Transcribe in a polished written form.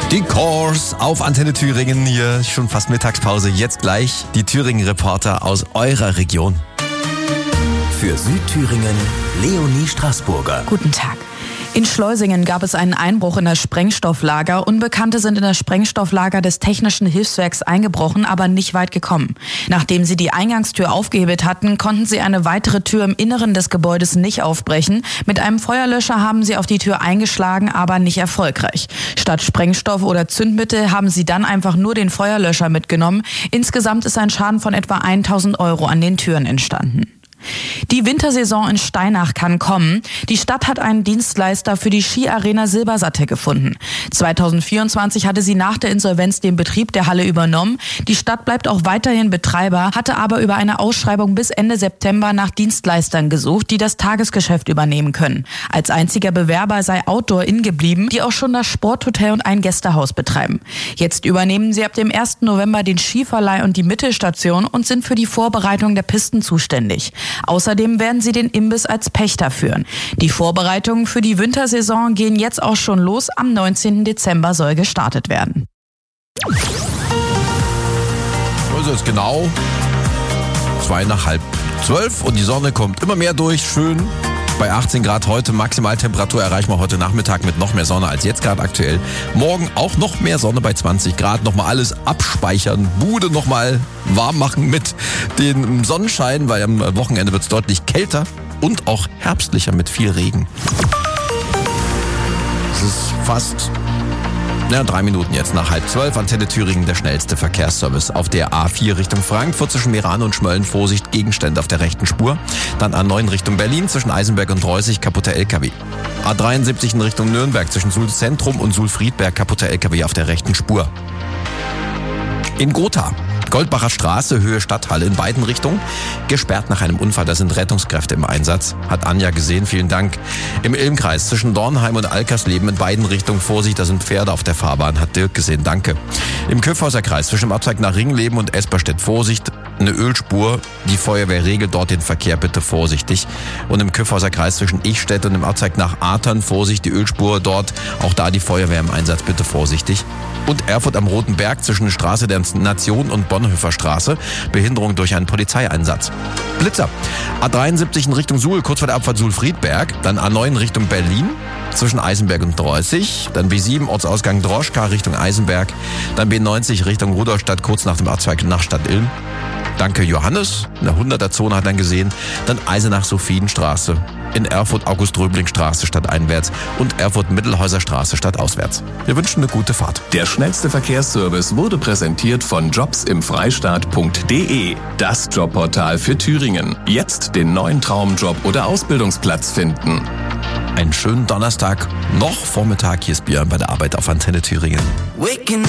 Die Cores auf Antenne Thüringen, hier schon fast Mittagspause. Jetzt gleich die Thüringen-Reporter aus eurer Region. Für Südthüringen, Leonie Straßburger. Guten Tag. In Schleusingen gab es einen Einbruch in das Sprengstofflager. Unbekannte sind in das Sprengstofflager des Technischen Hilfswerks eingebrochen, aber nicht weit gekommen. Nachdem sie die Eingangstür aufgehebelt hatten, konnten sie eine weitere Tür im Inneren des Gebäudes nicht aufbrechen. Mit einem Feuerlöscher haben sie auf die Tür eingeschlagen, aber nicht erfolgreich. Statt Sprengstoff oder Zündmittel haben sie dann einfach nur den Feuerlöscher mitgenommen. Insgesamt ist ein Schaden von etwa 1.000 € an den Türen entstanden. Die Wintersaison in Steinach kann kommen. Die Stadt hat einen Dienstleister für die Skiarena Silbersatte gefunden. 2024 hatte sie nach der Insolvenz den Betrieb der Halle übernommen. Die Stadt bleibt auch weiterhin Betreiber, hatte aber über eine Ausschreibung bis Ende September nach Dienstleistern gesucht, die das Tagesgeschäft übernehmen können. Als einziger Bewerber sei Outdoor Inn geblieben, die auch schon das Sporthotel und ein Gästehaus betreiben. Jetzt übernehmen sie ab dem 1. November den Skiverleih und die Mittelstation und sind für die Vorbereitung der Pisten zuständig. Außerdem werden sie den Imbiss als Pächter führen. Die Vorbereitungen für die Wintersaison gehen jetzt auch schon los. Am 19. Dezember soll gestartet werden. Also ist genau 11:55 und die Sonne kommt immer mehr durch. Schön. Bei 18 Grad heute, Maximaltemperatur erreichen wir heute Nachmittag mit noch mehr Sonne als jetzt gerade aktuell. Morgen auch noch mehr Sonne bei 20 Grad. Nochmal alles abspeichern, Bude nochmal warm machen mit dem Sonnenschein, weil am Wochenende wird es deutlich kälter und auch herbstlicher mit viel Regen. Es ist fast 3 Minuten jetzt nach 11:30. Antenne Thüringen, der schnellste Verkehrsservice. Auf der A4 Richtung Frankfurt zwischen Meran und Schmölln. Vorsicht, Gegenstände auf der rechten Spur. Dann A9 Richtung Berlin zwischen Eisenberg und Reußig, kaputter LKW. A73 in Richtung Nürnberg zwischen Suhl Zentrum und Suhl Friedberg, kaputter LKW auf der rechten Spur. In Gotha. Goldbacher Straße, Höhe Stadthalle in beiden Richtungen. Gesperrt nach einem Unfall, da sind Rettungskräfte im Einsatz. Hat Anja gesehen, vielen Dank. Im Ilmkreis zwischen Dornheim und Alkersleben in beiden Richtungen. Vorsicht, da sind Pferde auf der Fahrbahn. Hat Dirk gesehen, danke. Im Küffhäuser Kreis zwischen dem Abzweig nach Ringleben und Esperstedt. Vorsicht, eine Ölspur. Die Feuerwehr regelt dort den Verkehr, bitte vorsichtig. Und im Küffhäuser Kreis zwischen Ichstedt und dem Abzweig nach Atern. Vorsicht, die Ölspur dort. Auch da die Feuerwehr im Einsatz, bitte vorsichtig. Und Erfurt am Roten Berg zwischen der Straße der Nation und Bonhoeffer Straße. Behinderung durch einen Polizeieinsatz. Blitzer. A73 in Richtung Suhl, kurz vor der Abfahrt Suhl-Friedberg. Dann A9 Richtung Berlin zwischen Eisenberg und Reußig. Dann B7 Ortsausgang Droschka Richtung Eisenberg. Dann B90 Richtung Rudolstadt, kurz nach dem Abzweig nach Stadt-Ilm. Danke Johannes, in der 100er-Zone hat er gesehen. Dann Eisenach-Sophienstraße. In Erfurt August-Röbling-Straße stadteinwärts und Erfurt-Mittelhäuser-Straße stadtauswärts. Wir wünschen eine gute Fahrt. Der schnellste Verkehrsservice wurde präsentiert von jobsimfreistaat.de. Das Jobportal für Thüringen. Jetzt den neuen Traumjob oder Ausbildungsplatz finden. Einen schönen Donnerstag, noch Vormittag. Hier ist Björn bei der Arbeit auf Antenne Thüringen.